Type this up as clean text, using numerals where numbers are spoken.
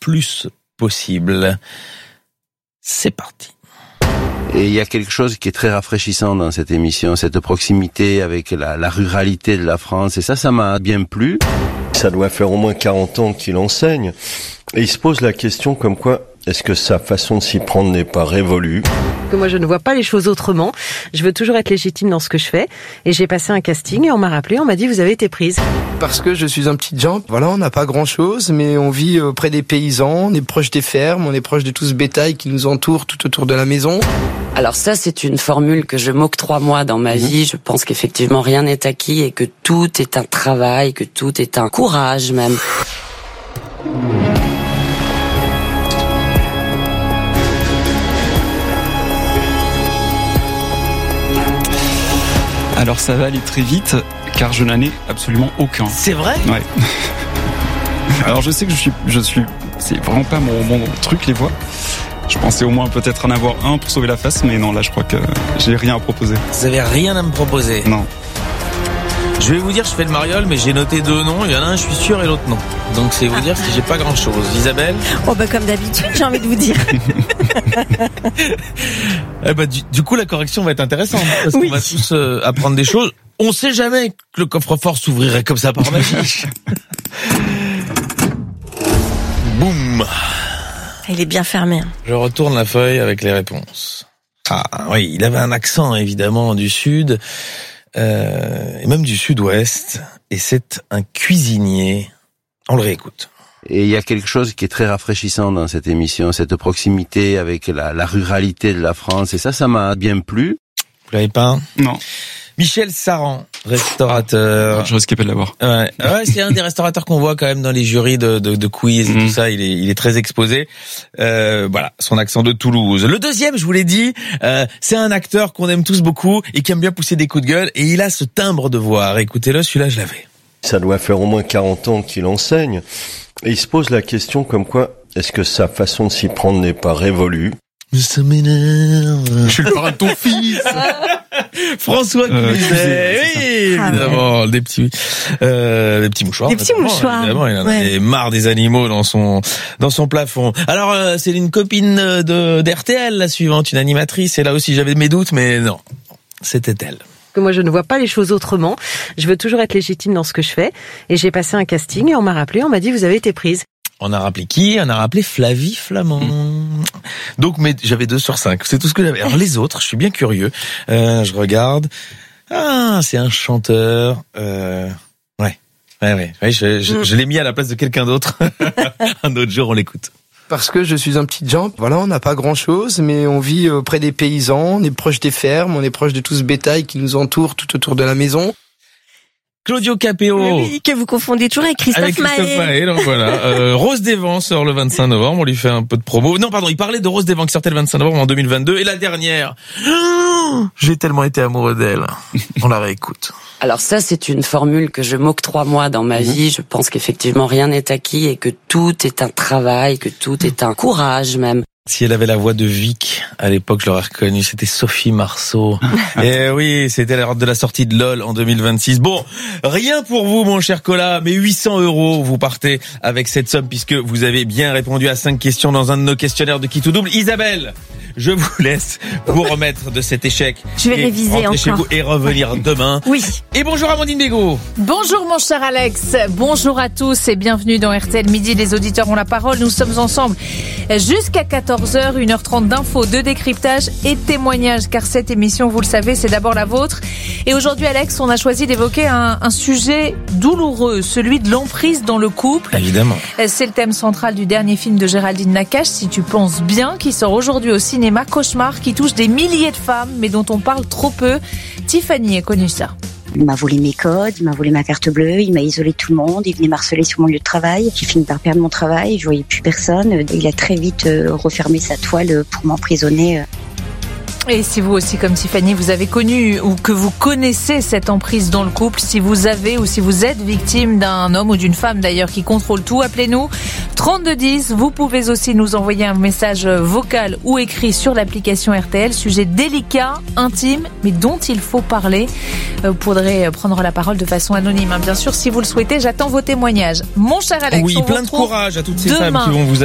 plus possible. C'est parti. Et il y a quelque chose qui est très rafraîchissant dans cette émission, cette proximité avec la ruralité de la France. Et ça m'a bien plu. Ça doit faire au moins 40 ans qu'il enseigne. Et il se pose la question comme quoi, est-ce que sa façon de s'y prendre n'est pas révolue ? Que moi je ne vois pas les choses autrement. Je veux toujours être légitime dans ce que je fais. Et j'ai passé un casting et on m'a rappelé, on m'a dit vous avez été prise. Parce que je suis un petit Jean. Voilà, on n'a pas grand chose, mais on vit près des paysans, on est proche des fermes, on est proche de tout ce bétail qui nous entoure tout autour de la maison. Alors ça, c'est une formule que je m'octroie moi dans ma vie. Je pense qu'effectivement rien n'est acquis et que tout est un travail, que tout est un courage même. Alors ça va aller très vite, car je n'en ai absolument aucun. C'est vrai ? Ouais. Alors je sais que je suis, c'est vraiment pas mon truc, les voix. Je pensais au moins peut-être en avoir un pour sauver la face, mais non, là je crois que j'ai rien à proposer. Vous avez rien à me proposer ? Non. Je vais vous dire, je fais le mariole, mais j'ai noté 2 noms. Il y en a un, je suis sûr, et l'autre non. Donc c'est vous dire si j'ai pas grand-chose. Isabelle ? Oh bah comme d'habitude, j'ai envie de vous dire. Du coup, la correction va être intéressante, parce qu'on va tous apprendre des choses. On sait jamais que le coffre-fort s'ouvrirait comme ça par magie. Boum. Il est bien fermé. Je retourne la feuille avec les réponses. Ah oui, il avait un accent évidemment du sud, et même du sud-ouest, et c'est un cuisinier. On le réécoute. Et il y a quelque chose qui est très rafraîchissant dans cette émission, cette proximité avec la ruralité de la France. Et ça m'a bien plu. Vous l'avez pas ? Non. Michel Saran, restaurateur. Je risquais pas de l'avoir. Ouais, c'est un des restaurateurs qu'on voit quand même dans les jurys de quiz et tout ça. Il est très exposé. Voilà, son accent de Toulouse. Le deuxième, je vous l'ai dit, c'est un acteur qu'on aime tous beaucoup et qui aime bien pousser des coups de gueule. Et il a ce timbre de voix. Écoutez-le, celui-là, je l'avais. Ça doit faire au moins 40 ans qu'il enseigne. Et il se pose la question comme quoi, est-ce que sa façon de s'y prendre n'est pas révolue ? Ça m'énerve. Je suis le parrain de ton fils. François Cluzet, oui, évidemment, des petits mouchoirs. Des petits mouchoirs. Évidemment, il en a marre des animaux dans son plafond. Alors, c'est une copine d'RTL, la suivante, une animatrice, et là aussi j'avais mes doutes, mais non, c'était elle. Que moi je ne vois pas les choses autrement. Je veux toujours être légitime dans ce que je fais. Et j'ai passé un casting et on m'a rappelé, on m'a dit vous avez été prise. On a rappelé qui ? On a rappelé Flavie Flamand. Donc, mais j'avais 2 sur 5. C'est tout ce que j'avais. Alors les autres, je suis bien curieux. Je regarde. Ah, c'est un chanteur. Ouais. Je l'ai mis à la place de quelqu'un d'autre. Un autre jour, on l'écoute. Parce que je suis un petit Jean. Voilà, on n'a pas grand chose, mais on vit près des paysans, on est proche des fermes, on est proche de tout ce bétail qui nous entoure tout autour de la maison. Claudio Capéo. Oui, que vous confondez toujours avec Christophe Maé. Donc voilà. Rose des Vents sort le 25 novembre. On lui fait un peu de promo. Non, pardon, il parlait de Rose des Vents qui sortait le 25 novembre en 2022. Et la dernière. J'ai tellement été amoureux d'elle. On la réécoute. Alors ça, c'est une formule que je m'octroie moi dans ma vie. Je pense qu'effectivement rien n'est acquis et que tout est un travail, que tout est un courage même. Si elle avait la voix de Vic, à l'époque, je l'aurais reconnue, c'était Sophie Marceau. Et oui, c'était lors de la sortie de LOL en 2026. Bon, rien pour vous, mon cher Colas, mais 800 €, vous partez avec cette somme puisque vous avez bien répondu à 5 questions dans un de nos questionnaires de Qui tout double. Isabelle, je vous laisse vous remettre de cet échec. Je vais réviser encore. Chez vous et revenir demain. Oui. Et bonjour Amandine Bégaud. Bonjour mon cher Alex, bonjour à tous et bienvenue dans RTL Midi. Les auditeurs ont la parole, nous sommes ensemble jusqu'à 14h, 1h30 d'infos, de décryptage et témoignages, car cette émission, vous le savez, c'est d'abord la vôtre. Et aujourd'hui Alex, on a choisi d'évoquer un sujet douloureux, celui de l'emprise dans le couple. Évidemment. C'est le thème central du dernier film de Géraldine Nakache, Si tu penses bien, qui sort aujourd'hui au cinéma. Cauchemar qui touche des milliers de femmes, mais dont on parle trop peu. Tiffany a connu ça. Il m'a volé mes codes, il m'a volé ma carte bleue, il m'a isolé tout le monde, il venait m'harceler sur mon lieu de travail. J'ai fini par perdre mon travail, je voyais plus personne. Il a très vite refermé sa toile pour m'emprisonner. Et si vous aussi, comme Tiffany, vous avez connu ou que vous connaissez cette emprise dans le couple, si vous avez ou si vous êtes victime d'un homme ou d'une femme d'ailleurs qui contrôle tout, appelez-nous 3210. Vous pouvez aussi nous envoyer un message vocal ou écrit sur l'application RTL. Sujet délicat, intime, mais dont il faut parler. Vous pourrez prendre la parole de façon anonyme. Bien sûr, si vous le souhaitez, j'attends vos témoignages. Mon cher Alex, oui, on plein vous de courage à toutes ces demain. femmes qui vont vous